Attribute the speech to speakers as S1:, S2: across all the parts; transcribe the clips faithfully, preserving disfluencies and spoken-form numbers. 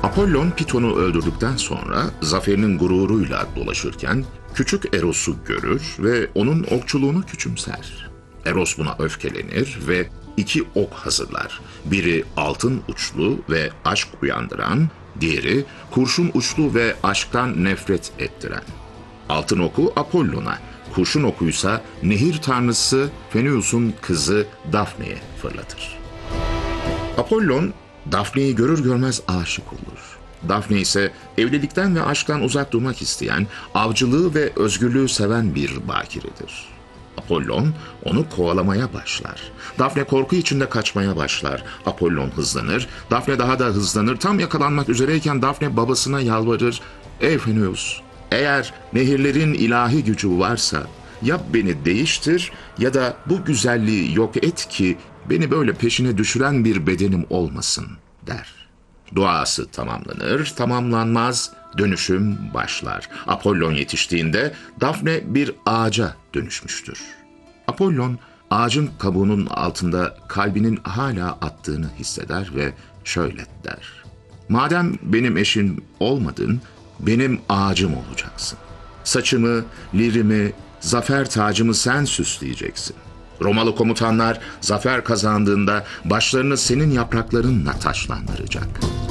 S1: Apollon Piton'u öldürdükten sonra zaferinin gururuyla dolaşırken küçük Eros'u görür ve onun okçuluğunu küçümser. Eros buna öfkelenir ve iki ok hazırlar. Biri altın uçlu ve aşk uyandıran, diğeri kurşun uçlu ve aşktan nefret ettiren. Altın oku Apollon'a, kurşun okuysa nehir tanrısı Phoenix'un kızı Daphne'ye fırlatır. Apollon, Daphne'yi görür görmez aşık olur. Daphne ise evlilikten ve aşktan uzak durmak isteyen, avcılığı ve özgürlüğü seven bir bakiredir. Apollon onu kovalamaya başlar. Daphne korku içinde kaçmaya başlar. Apollon hızlanır, Daphne daha da hızlanır. Tam yakalanmak üzereyken Daphne babasına yalvarır. Ey Phoenix, eğer nehirlerin ilahi gücü varsa ya beni değiştir ya da bu güzelliği yok et ki beni böyle peşine düşüren bir bedenim olmasın der. Duası tamamlanır, tamamlanmaz, dönüşüm başlar. Apollon yetiştiğinde Daphne bir ağaca dönüşmüştür. Apollon ağacın kabuğunun altında kalbinin hala attığını hisseder ve şöyle der. Madem benim eşim olmadın, benim ağacım olacaksın. Saçımı, lirimi, zafer tacımı sen süsleyeceksin. Romalı komutanlar zafer kazandığında başlarını senin yapraklarınla taşlandıracak.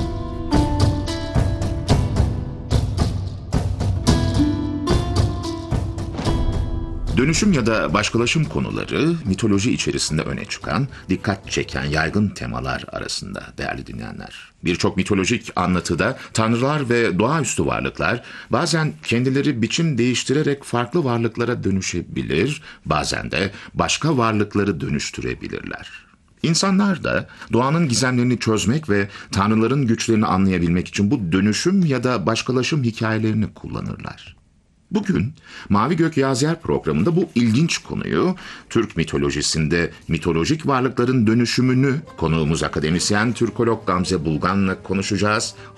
S1: Dönüşüm ya da başkalaşım konuları mitoloji içerisinde öne çıkan, dikkat çeken yaygın temalar arasında değerli dinleyenler. Birçok mitolojik anlatıda tanrılar ve doğaüstü varlıklar bazen kendileri biçim değiştirerek farklı varlıklara dönüşebilir, bazen de başka varlıkları dönüştürebilirler. İnsanlar da doğanın gizemlerini çözmek ve tanrıların güçlerini anlayabilmek için bu dönüşüm ya da başkalaşım hikayelerini kullanırlar. Bugün Mavi Gök Yazer programında bu ilginç konuyu, Türk mitolojisinde mitolojik varlıkların dönüşümünü konuğumuz akademisyen Türkolog Gamze Bulgan'la konuşacağız.